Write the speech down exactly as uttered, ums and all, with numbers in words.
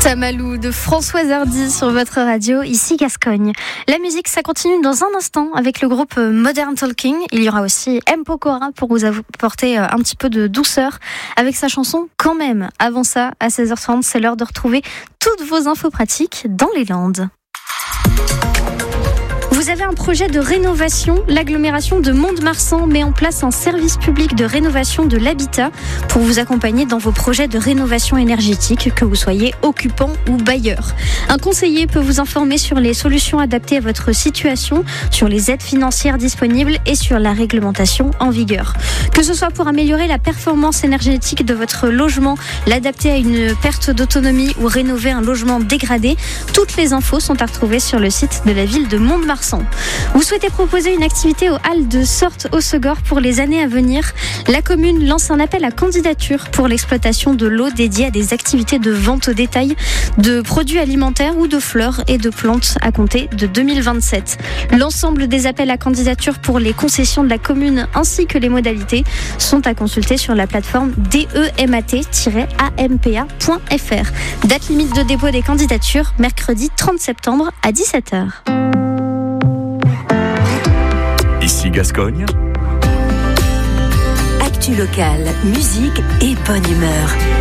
Chamallow de Françoise Hardy sur votre radio, ici Gascogne. La musique, ça continue dans un instant avec le groupe Modern Talking. Il y aura aussi M. Pokora pour vous apporter un petit peu de douceur avec sa chanson Quand même. Avant ça, à seize heures trente, c'est l'heure de retrouver toutes vos infos pratiques dans les Landes. Vous avez un projet de rénovation. L'agglomération de Mont-de-Marsan met en place un service public de rénovation de l'habitat pour vous accompagner dans vos projets de rénovation énergétique, que vous soyez occupant ou bailleur. Un conseiller peut vous informer sur les solutions adaptées à votre situation, sur les aides financières disponibles et sur la réglementation en vigueur. Que ce soit pour améliorer la performance énergétique de votre logement, l'adapter à une perte d'autonomie ou rénover un logement dégradé, toutes les infos sont à retrouver sur le site de la ville de Mont-de-Marsan. Vous souhaitez proposer une activité aux halles de Sorte-Hossegor pour les années à venir? La commune lance un appel à candidature pour l'exploitation de l'eau dédiée à des activités de vente au détail de produits alimentaires ou de fleurs et de plantes à compter de deux mille vingt-sept. L'ensemble des appels à candidature pour les concessions de la commune ainsi que les modalités sont à consulter sur la plateforme demat tiret ampa point fr. Date limite de dépôt des candidatures, mercredi trente septembre à dix-sept heures. Ici Gascogne. Actu locale, musique et bonne humeur.